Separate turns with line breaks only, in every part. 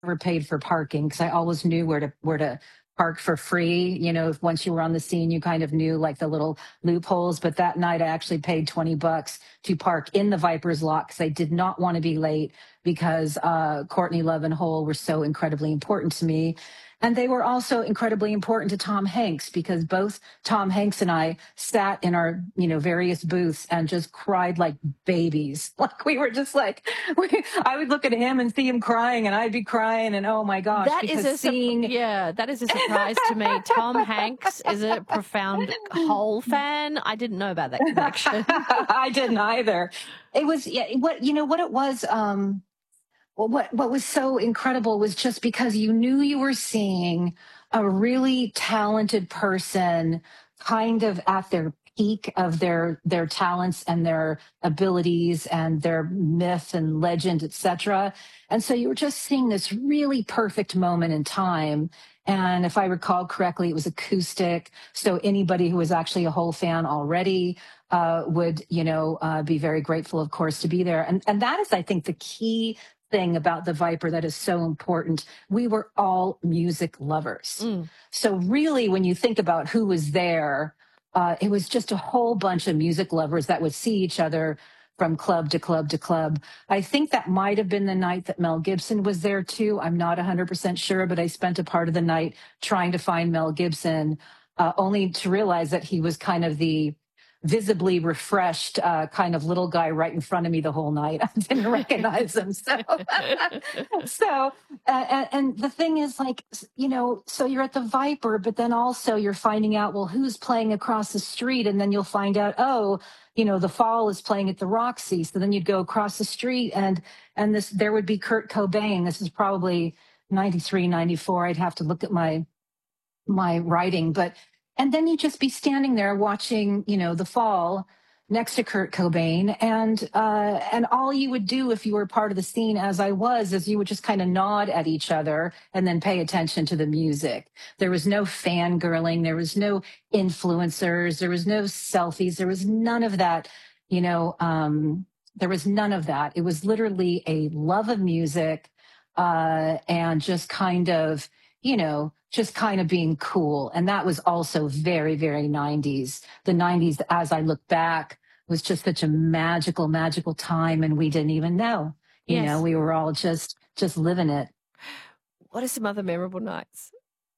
never paid for parking because I always knew where to park for free. If once you were on the scene, you kind of knew like the little loopholes. But that night, I actually paid $20 to park in the Viper's lot because I did not want to be late because Courtney Love and Hole were so incredibly important to me. And they were also incredibly important to Tom Hanks because both Tom Hanks and I sat in our, various booths and just cried like babies. Like we were just like, I would look at him and see him crying and I'd be crying and oh my gosh,
That
because
is that is a surprise to me. Tom Hanks is a profound Hole fan. I didn't know about that connection.
I didn't either. It was what it was. Well, what was so incredible was just because you knew you were seeing a really talented person kind of at their peak of their talents and their abilities and their myth and legend, etc. And so you were just seeing this really perfect moment in time. And if I recall correctly, it was acoustic. So anybody who was actually a Whole fan already would, be very grateful, of course, to be there. And that is, I think, the key thing about the Viper that is so important. We were all music lovers. So really, when you think about who was there, it was just a whole bunch of music lovers that would see each other from club to club to club. I think that might have been the night that Mel Gibson was there too. I'm not 100% sure, but I spent a part of the night trying to find Mel Gibson, only to realize that he was kind of the visibly refreshed kind of little guy right in front of me the whole night. I didn't recognize him. And the thing is like, so you're at the Viper, but then also you're finding out, well, who's playing across the street? And then you'll find out, oh, the Fall is playing at the Roxy. So then you'd go across the street and there would be Kurt Cobain. This is probably 93, 94. I'd have to look at my writing, and then you'd just be standing there watching, the Fall next to Kurt Cobain. And all you would do if you were part of the scene, as I was, is you would just kind of nod at each other and then pay attention to the music. There was no fangirling. There was no influencers. There was no selfies. There was none of that, there was none of that. It was literally a love of music and just kind of, being cool. And that was also very, very 90s. The 90s, as I look back, was just such a magical, magical time. And we didn't even know, we were all just living it.
What are some other memorable nights?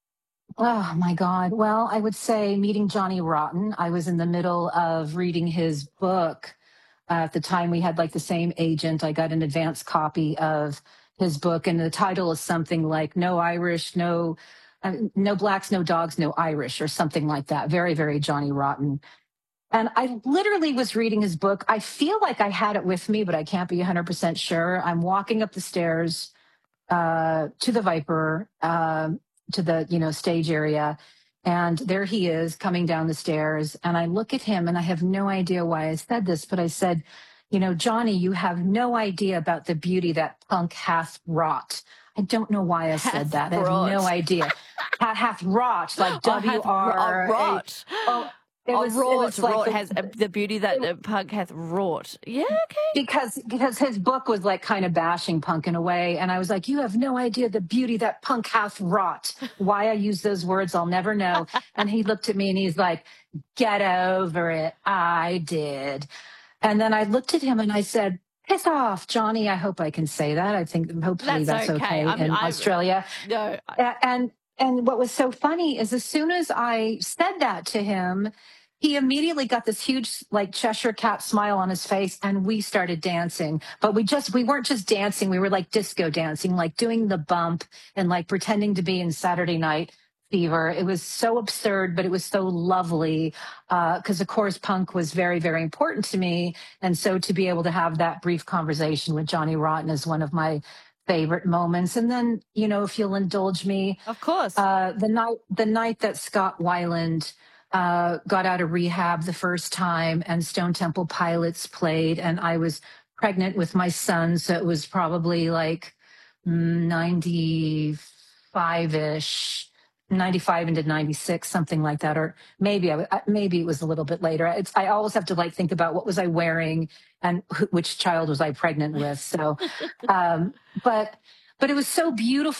Oh my God. Well, I would say meeting Johnny Rotten. I was in the middle of reading his book. At the time we had like the same agent. I got an advance copy of his book, and the title is something like No Irish, no blacks, no dogs, no Irish, or something like that. Very, very Johnny Rotten. And I literally was reading his book. I feel like I had it with me, but I can't be 100% sure. I'm walking up the stairs to the Viper, to the, stage area. And there he is coming down the stairs. And I look at him and I have no idea why I said this, but I said, Johnny, you have no idea about the beauty that punk hath wrought. I don't know why I said that. I have no idea. Hath wrought, like W-R.
Wrought.
Oh,
it was like has the beauty that punk hath wrought. Yeah, okay.
Because his book was like kind of bashing punk in a way. And I was like, you have no idea the beauty that punk hath wrought. Why I use those words, I'll never know. And he looked at me and he's like, get over it. I did. And then I looked at him and I said, piss off, Johnny. I hope I can say that. I think hopefully that's okay in Australia.
No.
And what was so funny is as soon as I said that to him, he immediately got this huge like Cheshire cat smile on his face and we started dancing. But we weren't just dancing. We were like disco dancing, like doing the bump and like pretending to be in Saturday Night Fever. It was so absurd, but it was so lovely because, of course, punk was very, very important to me. And so to be able to have that brief conversation with Johnny Rotten is one of my favorite moments. And then, if you'll indulge me,
of course,
the night that Scott Weiland got out of rehab the first time and Stone Temple Pilots played, and I was pregnant with my son, so it was probably like 95-ish. 95 into 96, something like that, or maybe it was a little bit later. I always have to like think about what was I wearing and which child was I pregnant with. So, but it was so beautiful.